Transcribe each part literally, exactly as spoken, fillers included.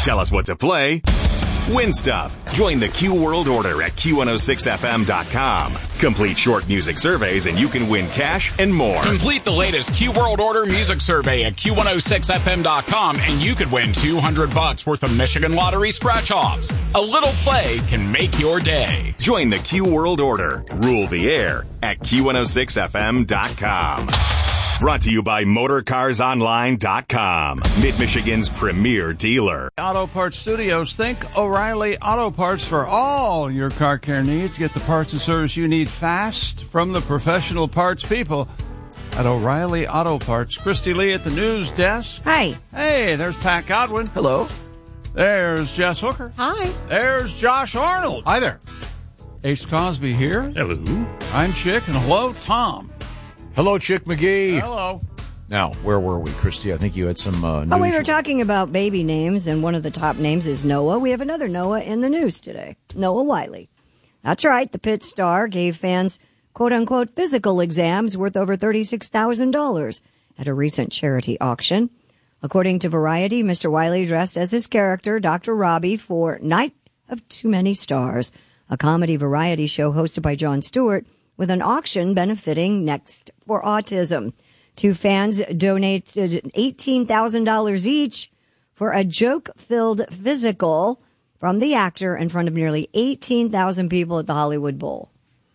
Tell us what to play. Win stuff. Join the Q World Order at Q one oh six F M dot com. Complete short music surveys and you can win cash and more. Complete the latest Q World Order music survey at Q one oh six F M dot com and you could win two hundred bucks worth of Michigan Lottery scratch-offs. A little play can make your day. Join the Q World Order. Rule the air at Q one oh six F M dot com. Brought to you by Motor Cars Online dot com, Mid-Michigan's premier dealer. Auto Parts Studios. Think O'Reilly Auto Parts for all your car care needs. Get the parts and service you need fast from the professional parts people at O'Reilly Auto Parts. Christy Lee at the news desk. Hi. Hey, there's Pat Godwin. Hello. There's Jess Hooker. Hi. There's Josh Arnold. Hi there. Ace Cosby here. Hello. I'm Chick, and hello, Tom. Hello, Chick McGee. Hello. Now, where were we, Christy? I think you had some uh, news. Oh, we were talking about baby names, and one of the top names is Noah. We have another Noah in the news today. Noah Wiley. That's right. The Pitt star gave fans, quote-unquote, physical exams worth over thirty-six thousand dollars at a recent charity auction. According to Variety, Mister Wiley dressed as his character, Doctor Robbie, for Night of Too Many Stars, a comedy variety show hosted by Jon Stewart, with an auction benefiting Next for Autism. Two fans donated eighteen thousand dollars each for a joke-filled physical from the actor in front of nearly eighteen thousand people at the Hollywood Bowl.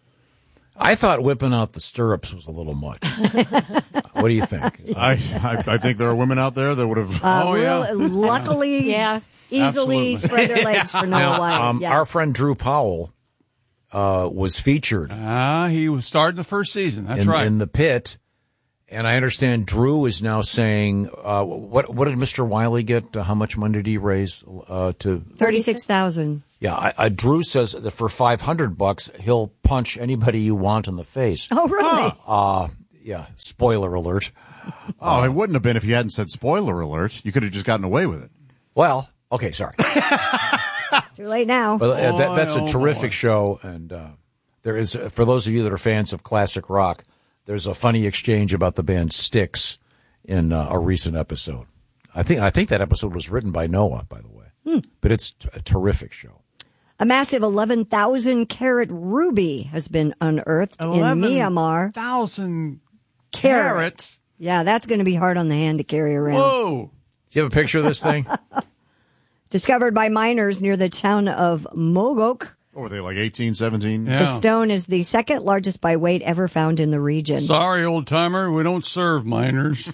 I thought whipping out the stirrups was a little much. What do you think? I, I I think there are women out there that would have. Uh, Oh, yeah. real- luckily, Yeah. easily Absolutely. spread their legs for Noah Now, Wiley. um, Yes. our friend Drew Powell uh, was featured Ah, he was starting the first season. That's in, right. in the pit, and I understand Drew is now saying, uh, what what did Mister Wiley get? Uh, how much money did he raise uh, to? thirty-six thousand. Yeah, I, I, Drew says that for five hundred bucks, he'll punch anybody you want in the face. Oh, really? Uh, yeah, spoiler alert. Oh, it wouldn't have been if you hadn't said spoiler alert. You could have just gotten away with it. Well, okay, sorry. Too late now. Well, uh, that, that's Boy, a oh, terrific boy. show, and uh, there is, uh, for those of you that are fans of classic rock, there's a funny exchange about the band Styx in uh, a recent episode. I think I think that episode was written by Noah, by the way, Hmm. but it's a terrific show. A massive eleven thousand carat ruby has been unearthed in Myanmar. Thousand Carats. carats. Yeah, that's going to be hard on the hand to carry around. Whoa. Do you have a picture of this thing? Discovered by miners near the town of Mogok. What were they, like eighteen, seventeen? Yeah. The stone is the second largest by weight ever found in the region. Sorry, old timer, we don't serve minors.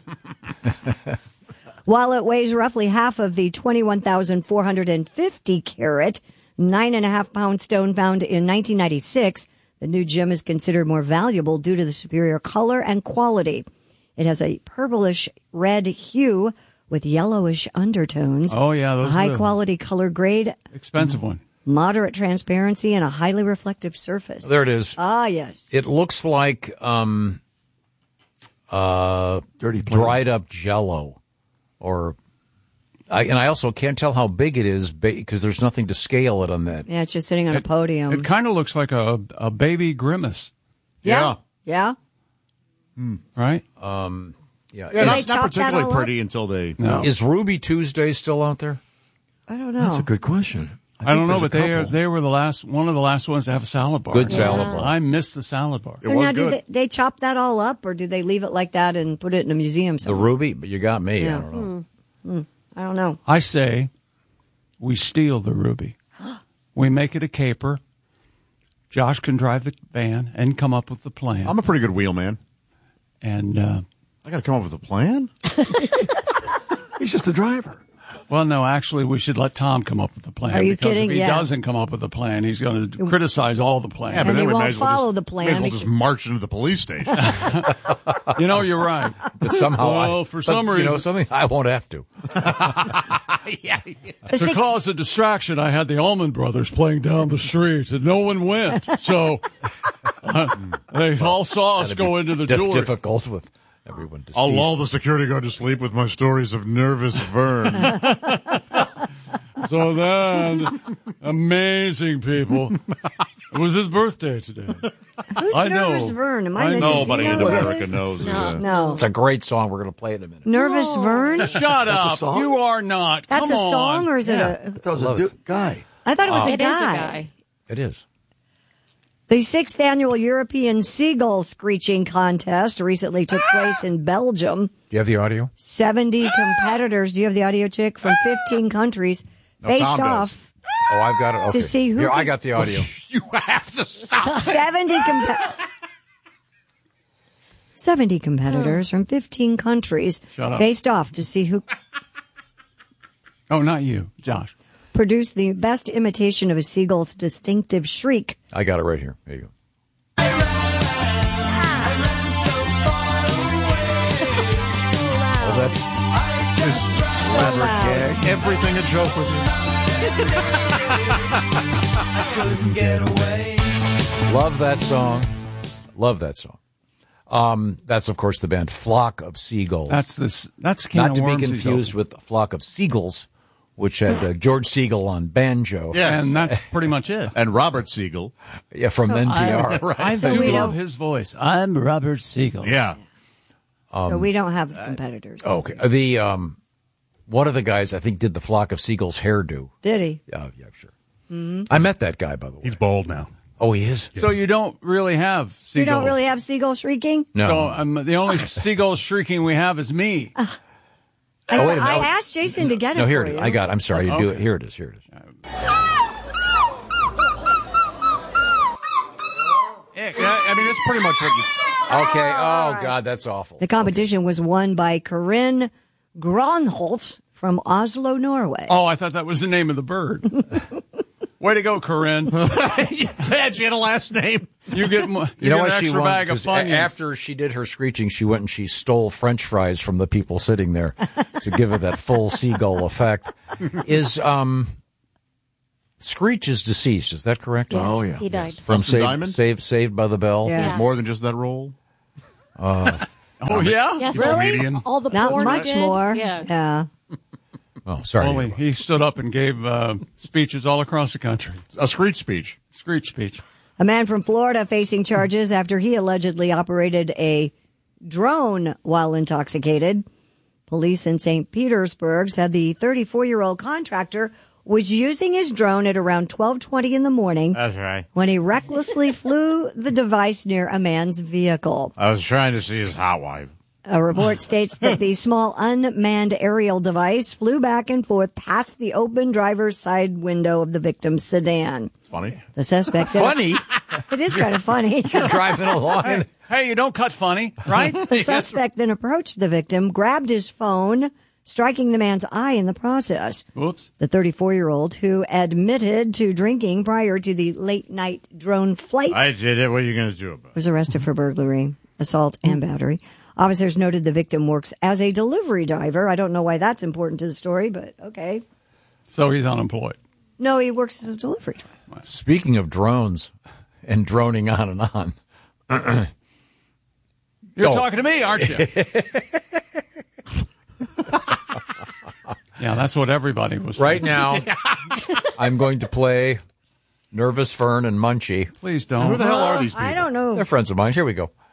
While it weighs roughly half of the twenty-one thousand four hundred fifty carat, nine and a half pound stone found in nineteen ninety-six, the new gem is considered more valuable due to the superior color and quality. It has a purplish red hue with yellowish undertones. Oh, yeah, a those are high the quality color grade, expensive one. moderate transparency, and a highly reflective surface. There it is. Ah, yes. It looks like um, uh, Dirty plan. dried up Jello, or I, and I also can't tell how big it is because there's nothing to scale it on that. Yeah, it's just sitting on a podium. It kind of looks like a a baby grimace, yeah. Yeah. right? Um, yeah. Yeah, they not, not chop that particularly all up? pretty until they. No. Is Ruby Tuesday still out there? I don't know. That's a good question. I, don't know, think but there's a they are, couple. they were the last one of the last ones to have a salad bar. Good salad bar. I missed the salad bar. It So was now, do good. they, they chop that all up, or do they leave it like that and put it in a museum The somewhere? Ruby, but you got me. Yeah. I don't know. I don't know. I say we steal the ruby. We make it a caper. Josh can drive the van and come up with the plan. I'm a pretty good wheelman. and uh, I got to come up with a plan. He's just the driver. well, no, actually, we should let Tom come up with the plan. Are you because kidding? If he Yeah. doesn't come up with a plan, he's going to criticize all the plans. Yeah, but And then he we won't may as well follow just, the plan May as well just because- march into the police station. You know, you're right. But somehow, Well, I, for but, some you know reason- something, I won't have to. The To six- cause a distraction, I had the Allman Brothers playing down the street, and no one went. So uh, they all saw us go into the Dif- jewelry. difficult with everyone to I'll see. lull the security guard to sleep with my stories of nervous Vern. So then, amazing people. It was his birthday today. Who's I know. Nervous Vern? Am I, I missing? know. Do you Nobody know in who it America is? knows. No. uh, No. It's a great song. We're going to play it in a minute. Nervous Vern? Shut That's a up. song? You are not. That's Come a song, on. or is Yeah. it a... That was a Love du- it. guy. I thought it was a It guy. is a guy. It is. The sixth annual European Seagull Screeching Contest recently took place in Belgium. Do you have the audio? seventy competitors, do you have the audio, Chick? From fifteen countries faced Tom does. off Oh, I've got it. Okay. to see who Here, I could- got the audio. You have to stop. seventy compa- seventy competitors from fifteen countries Shut up. faced off to see who Oh, not you, Josh. produced the best imitation of a seagull's distinctive shriek. I got it right here. There you go. Oh, that's elaborate gag. Everything a joke with you. Love that song. Love that song. Um, that's, of course, the band Flock of Seagulls. That's this. That's a can Not of to be worms he's confused opened. with Flock of Seagulls, which had uh, George Siegel on banjo. Yes. And that's pretty much it. And Robert Siegel. Yeah, from N P R. I So do we love don't- his voice. I'm Robert Siegel. Yeah. so we don't have competitors. Okay. The um, one of the guys I think did the Flock of Seagulls hairdo. Did he? Yeah, yeah, sure. I met that guy, by the way. He's bald now. Oh, he is. So you don't really have seagulls. You don't really have seagull shrieking? No. So um, the only seagull shrieking we have is me. I, Oh, wait a minute. I asked Jason to get it no, here for it is. you. I got it. I'm sorry. You do Okay. it. Here it is. Here it is. Yeah, I mean, it's pretty much what you... Okay. Oh, God, that's awful. The competition was won by Corinne Gronholtz from Oslo, Norway. Oh, I thought that was the name of the bird. Way to go, Corinne. Yeah, she had a last name. You get mo- you, You know get what an she extra won? bag of 'Cause fun. a- after she did her screeching, she went and she stole French fries from the people sitting there to give it that full seagull effect. Is um, Screech is deceased? Is that correct? Yes, Oh, yeah. he died. From Austin Saved, Diamond? Saved, Saved by the Bell. Yeah. Yes. More than just that role. oh yeah. Yes, Comedian. all the Not porn he much did. more. Yeah. Yeah. Oh, sorry. Well, he, he stood up and gave uh, speeches all across the country. A screech speech. Screech speech. A man from Florida facing charges after he allegedly operated a drone while intoxicated. Police in Saint Petersburg said the thirty-four-year-old contractor was using his drone at around twelve twenty in the morning That's right. when he recklessly flew the device near a man's vehicle. I was trying to see his hot wife. A report states that the small unmanned aerial device flew back and forth past the open driver's side window of the victim's sedan. It's funny. The suspect... Funny. It is kind of funny. Driving along. Hey, you don't cut funny, right? The suspect then approached the victim, grabbed his phone, striking the man's eye in the process. Whoops. The thirty-four-year-old, who admitted to drinking prior to the late-night drone flight, I did it. What are you going to do about it? was arrested for burglary, assault, and battery. Officers noted the victim works as a delivery driver. I don't know why that's important to the story, but okay. So he's unemployed. No, he works as a delivery driver. Speaking of drones and droning on and on. You're Oh. talking to me, aren't you? Yeah, that's what everybody was Right saying. now, I'm going to play Nervous Fern and Munchie. Please don't. Who the hell are these people? I don't know. They're friends of mine. Here we go.